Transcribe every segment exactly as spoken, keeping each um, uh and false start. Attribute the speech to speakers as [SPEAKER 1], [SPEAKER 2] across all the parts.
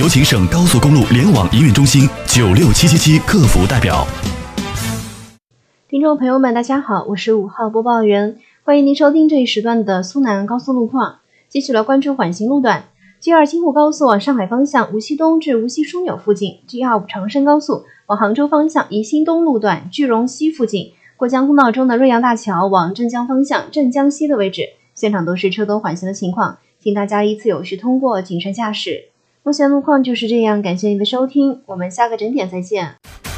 [SPEAKER 1] 有请省高速公路联网营运中心九六七七七客服代表。
[SPEAKER 2] 听众朋友们，大家好，我是五号播报员，欢迎您收听这一时段的苏南高速路况。继续来关注缓行路段。G 二 京沪高速往上海方向无锡东至无锡枢纽附近， G 二 五 长深高速往杭州方向宜兴东路段句容西附近，过江通道中的瑞阳大桥往镇江方向镇江西的位置，现场都是车多缓行的情况，请大家依次有序通过，谨慎驾驶。目前路况就是这样，感谢您的收听，我们下个整点再见。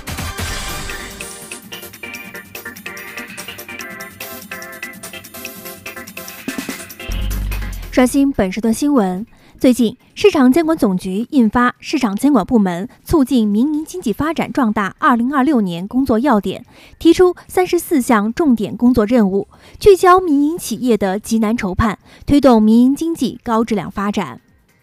[SPEAKER 3] 刷新本时段新闻。最近，市场监管总局印发《市场监管部门促进民营经济发展壮大二零二六年工作要点》，提出三十四项重点工作任务，聚焦民营企业的急难愁盼，推动民营经济高质量发展。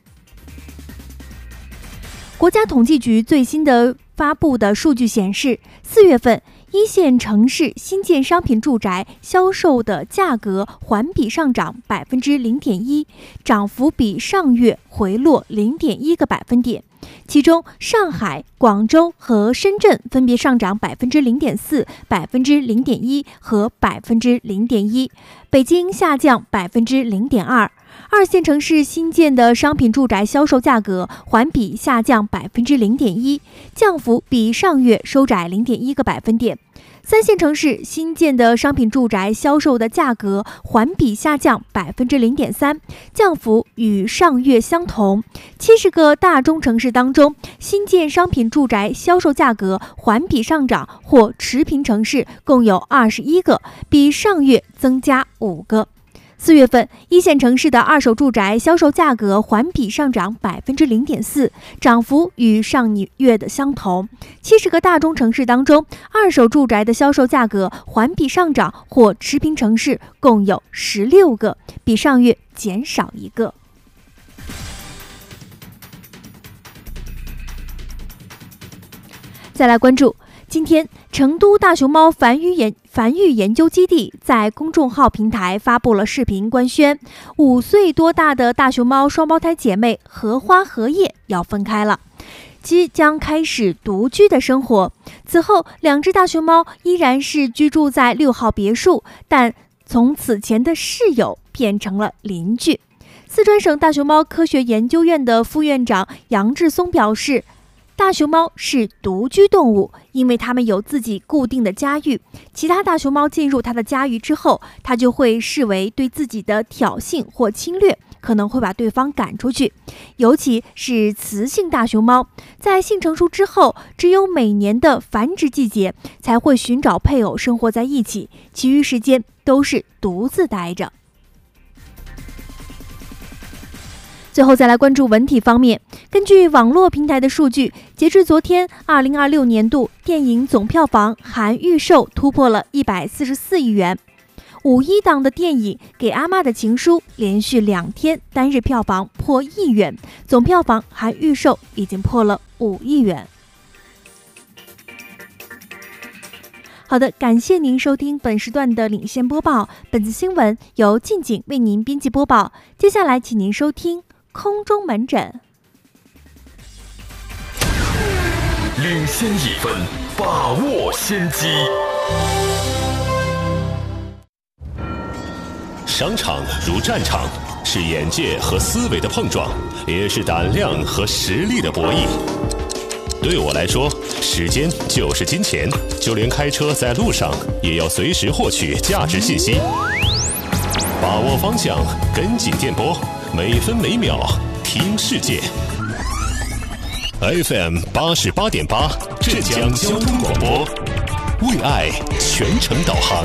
[SPEAKER 3] 国家统计局最新的发布的数据显示，四月份一线城市新建商品住宅销售的价格环比上涨百分之零点一，涨幅比上月回落零点一个百分点。其中，上海、广州和深圳分别上涨百分之零点四、百分之零点一和百分之零点一，北京下降百分之零点二。二线城市新建的商品住宅销售价格环比下降百分之零点一，降幅比上月收窄零点一个百分点。三线城市新建的商品住宅销售的价格环比下降百分之零点三，降幅与上月相同。七十个大中城市当中，新建商品住宅销售价格环比上涨或持平城市共有二十一个，比上月增加五个。四月份，一线城市的二手住宅销售价格环比上涨百分之零点四，涨幅与上月的相同。七十个大中城市当中，二手住宅的销售价格环比上涨或持平城市共有十六个，比上月减少一个。再来关注，今天成都大熊猫繁育研繁育研究基地在公众号平台发布了视频官宣，五岁多大的大熊猫双胞胎姐妹荷花荷叶要分开了，即将开始独居的生活。此后，两只大熊猫依然是居住在六号别墅，但从此前的室友变成了邻居。四川省大熊猫科学研究院的副院长杨志松表示，大熊猫是独居动物，因为它们有自己固定的家域，其他大熊猫进入它的家域之后，它就会视为对自己的挑衅或侵略，可能会把对方赶出去。尤其是雌性大熊猫，在性成熟之后，只有每年的繁殖季节才会寻找配偶生活在一起，其余时间都是独自待着。最后再来关注文体方面，根据网络平台的数据，截至昨天，二零二六年度电影总票房含预售突破了一百四十四亿元。五一档的电影《给阿妈的情书》连续两天单日票房破亿元，总票房含预售已经破了五亿元。好的，感谢您收听本时段的领先播报，本次新闻由静景为您编辑播报。接下来请您收听空中门诊。
[SPEAKER 4] 领先一分，把握先机。商场如战场，是眼界和思维的碰撞，也是胆量和实力的博弈。对我来说，时间就是金钱，就连开车在路上，也要随时获取价值信息。把握方向，跟紧电波，每分每秒听世界。F M 八十八点八，浙江交通广播，为爱全程导航。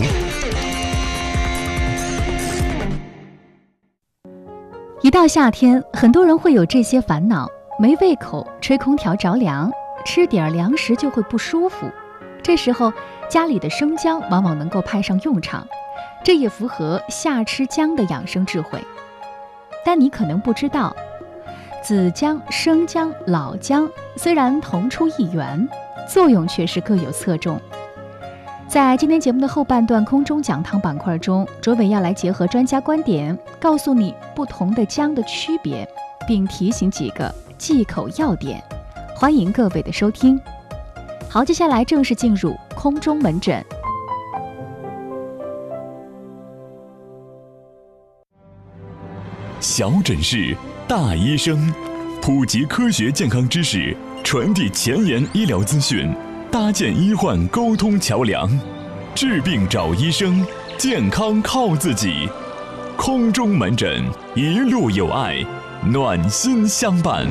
[SPEAKER 5] 一到夏天，很多人会有这些烦恼：没胃口，吹空调着凉，吃点凉食就会不舒服。这时候，家里的生姜往往能够派上用场，这也符合夏吃姜的养生智慧。但你可能不知道，紫姜、生姜、老姜虽然同出一源，作用却是各有侧重。在今天节目的后半段空中讲堂板块中，卓伟要来结合专家观点，告诉你不同的姜的区别。 并提醒几个忌口要点。欢迎各位的收听。好，接下来正式进入空中门诊。
[SPEAKER 1] 小诊室，大医生，普及科学健康知识，传递前沿医疗资讯，搭建医患沟通桥梁。治病找医生，健康靠自己。空中门诊，一路有爱，暖心相伴。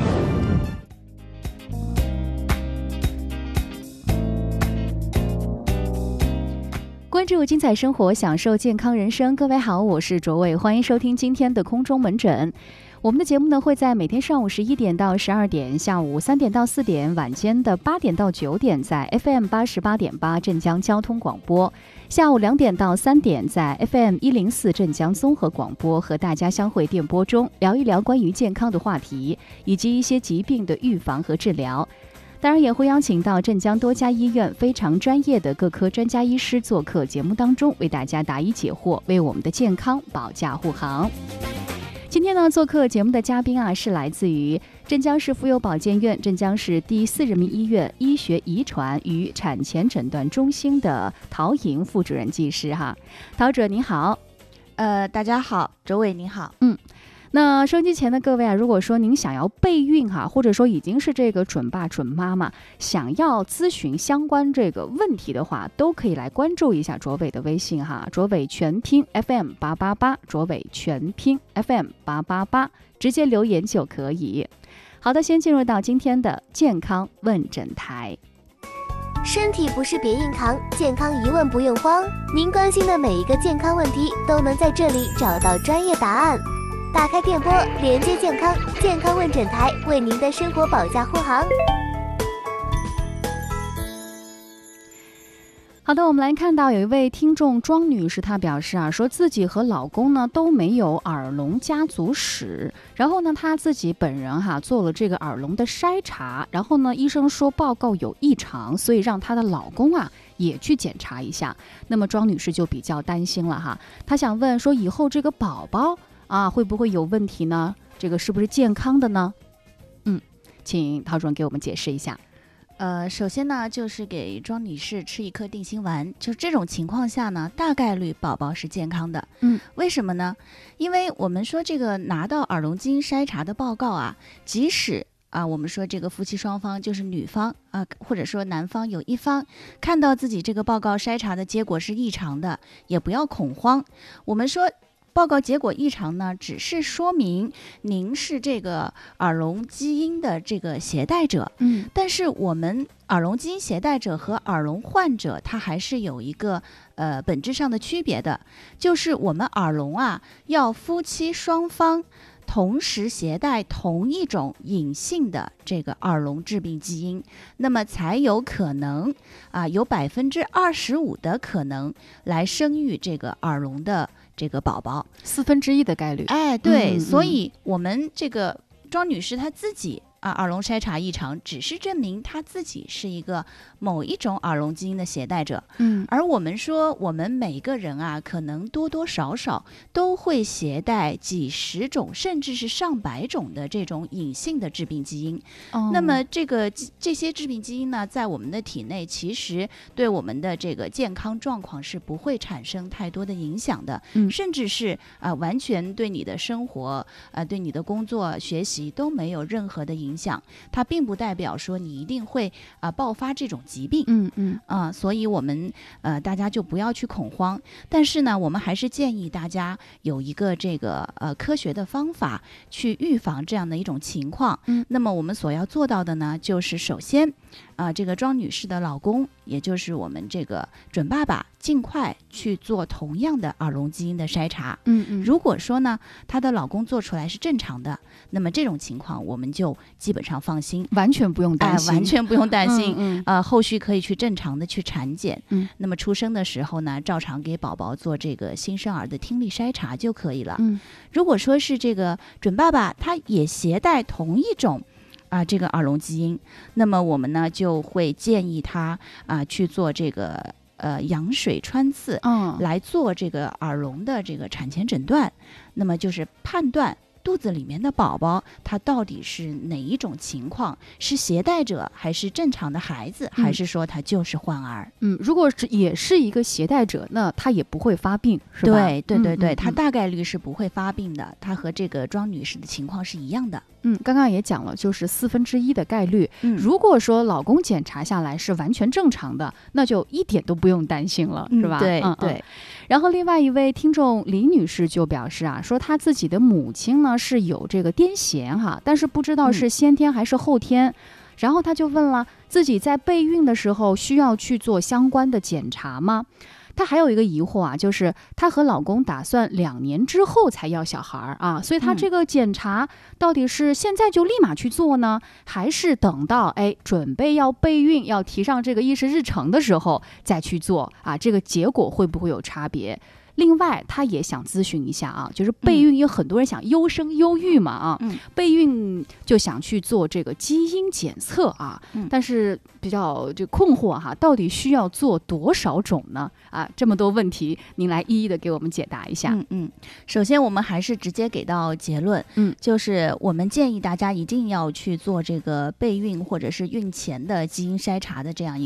[SPEAKER 5] 关注精彩生活，享受健康人生。各位好，我是卓伟，欢迎收听今天的空中门诊。我们的节目呢会在每天上午十一点到十二点，下午三点到四点，晚间的八点到九点在 F M 八十八点八镇江交通广播，下午两点到三点在 F M 一零四镇江综合广播，和大家相会电波中聊一聊关于健康的话题，以及一些疾病的预防和治疗。当然也会邀请到镇江多家医院非常专业的各科专家医师做客节目当中，为大家答疑解惑，为我们的健康保驾护航。今天呢，做客节目的嘉宾啊，是来自于镇江市妇幼保健院、镇江市第四人民医院医学遗传与产前诊断中心的陶莹副主任技师哈。陶主任您好。
[SPEAKER 6] 呃，大家好，周伟您好。
[SPEAKER 5] 嗯。那收音机前的各位啊，如果说您想要备孕哈，或者说已经是这个准爸准妈妈，想要咨询相关这个问题的话，都可以来关注一下卓伟的微信哈，卓伟全拼 F M 八八八，卓伟全拼 F M 八八八，直接留言就可以。好的，先进入到今天的健康问诊台。
[SPEAKER 7] 身体不是别硬扛，健康疑问不用慌，您关心的每一个健康问题都能在这里找到专业答案。打开电波，连接健康，健康问诊台为您的生活保驾护航。
[SPEAKER 5] 好的，我们来看到有一位听众庄女士，她表示啊，说自己和老公呢都没有耳聋家族史，然后呢她自己本人哈、啊、做了这个耳聋的筛查，然后呢医生说报告有异常，所以让她的老公啊也去检查一下。那么庄女士就比较担心了哈，她想问说以后这个宝宝啊会不会有问题呢？这个是不是健康的呢？嗯，请陶主任给我们解释一下。
[SPEAKER 6] 呃，首先呢，就是给庄女士吃一颗定心丸，就这种情况下呢，大概率宝宝是健康的。
[SPEAKER 5] 嗯，
[SPEAKER 6] 为什么呢？因为我们说这个拿到耳聋基因筛查的报告啊，即使啊，我们说这个夫妻双方就是女方啊，或者说男方有一方看到自己这个报告筛查的结果是异常的，也不要恐慌。我们说报告结果异常呢，只是说明您是这个耳聋基因的这个携带者。
[SPEAKER 5] 嗯，
[SPEAKER 6] 但是我们耳聋基因携带者和耳聋患者，它还是有一个呃本质上的区别的，就是我们耳聋啊，要夫妻双方同时携带同一种隐性的这个耳聋致病基因，那么才有可能啊，有百分之二十五的可能来生育这个耳聋的这个宝宝，
[SPEAKER 5] 四分之一的概率。
[SPEAKER 6] 哎，对，
[SPEAKER 5] 嗯、
[SPEAKER 6] 所以我们这个庄女士她自己啊，耳聋筛查异常，只是证明她自己是一个某一种耳聋基因的携带者。
[SPEAKER 5] 嗯，
[SPEAKER 6] 而我们说，我们每个人啊，可能多多少少都会携带几十种，甚至是上百种的这种隐性的致病基因。
[SPEAKER 5] 哦、
[SPEAKER 6] 那么这个这些致病基因呢，在我们的体内，其实对我们的这个健康状况是不会产生太多的影响的，
[SPEAKER 5] 嗯、
[SPEAKER 6] 甚至是啊、呃，完全对你的生活啊、呃，对你的工作、学习都没有任何的影响。影响，它并不代表说你一定会啊、呃、爆发这种疾病，
[SPEAKER 5] 嗯嗯
[SPEAKER 6] 啊、呃，所以我们呃大家就不要去恐慌。但是呢，我们还是建议大家有一个这个呃科学的方法去预防这样的一种情况。
[SPEAKER 5] 嗯，
[SPEAKER 6] 那么我们所要做到的呢，就是首先啊、呃，这个庄女士的老公，也就是我们这个准爸爸，尽快去做同样的耳聋基因的筛查。
[SPEAKER 5] 嗯嗯，
[SPEAKER 6] 如果说呢，她的老公做出来是正常的，那么这种情况我们就基本上放心，
[SPEAKER 5] 完全不用担心，
[SPEAKER 6] 哎、完全不用担心。
[SPEAKER 5] 嗯嗯
[SPEAKER 6] 呃，后续可以去正常的去产检。
[SPEAKER 5] 嗯，
[SPEAKER 6] 那么出生的时候呢，照常给宝宝做这个新生儿的听力筛查就可以了。
[SPEAKER 5] 嗯，
[SPEAKER 6] 如果说是这个准爸爸，他也携带同一种啊、呃、这个耳聋基因，那么我们呢就会建议他啊、呃、去做这个呃羊水穿刺，
[SPEAKER 5] 嗯，
[SPEAKER 6] 来做这个耳聋的这个产前诊断，那么就是判断肚子里面的宝宝他到底是哪一种情况，是携带者还是正常的孩子，还是说他就是患儿。
[SPEAKER 5] 嗯，如果是也是一个携带者，那他也不会发病，是吧？
[SPEAKER 6] 对对对对，
[SPEAKER 5] 嗯嗯嗯
[SPEAKER 6] 他大概率是不会发病的，他和这个庄女士的情况是一样的。
[SPEAKER 5] 嗯，刚刚也讲了，就是四分之一的概率。
[SPEAKER 6] 嗯，
[SPEAKER 5] 如果说老公检查下来是完全正常的，那就一点都不用担心了，
[SPEAKER 6] 嗯、
[SPEAKER 5] 是吧？
[SPEAKER 6] 对、
[SPEAKER 5] 嗯、
[SPEAKER 6] 对、
[SPEAKER 5] 嗯。然后另外一位听众李女士就表示啊，说她自己的母亲呢是有这个癫痫哈，但是不知道是先天还是后天。嗯，然后她就问了，自己在备孕的时候需要去做相关的检查吗？她还有一个疑惑啊，就是她和老公打算两年之后才要小孩啊，所以她这个检查到底是现在就立马去做呢，还是等到哎准备要备孕要提上这个议事日程的时候再去做啊？这个结果会不会有差别？另外，他也想咨询一下啊，就是备孕有很多人想优生优育嘛啊，
[SPEAKER 6] 嗯、
[SPEAKER 5] 备孕就想去做这个基因检测啊，
[SPEAKER 6] 嗯、
[SPEAKER 5] 但是比较这困惑哈，到底需要做多少种呢？啊，这么多问题，您来一一的给我们解答一下。
[SPEAKER 6] 嗯嗯，首先我们还是直接给到结论，
[SPEAKER 5] 嗯，
[SPEAKER 6] 就是我们建议大家一定要去做这个备孕或者是孕前的基因筛查的这样一